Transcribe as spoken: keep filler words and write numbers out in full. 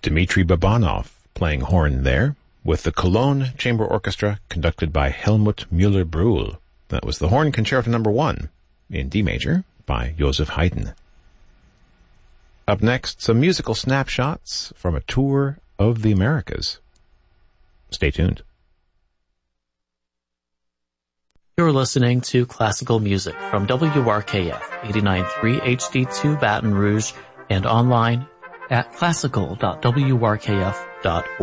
Dmitry Babanov playing horn there, with the Cologne Chamber Orchestra conducted by Helmut Müller-Brühl. That was the Horn Concerto Number One in D major by Joseph Haydn. Up next, some musical snapshots from a tour of the Americas. Stay tuned. You're listening to classical music from W R K F eighty-nine point three H D two Baton Rouge and online at classical dot w r k f dot org.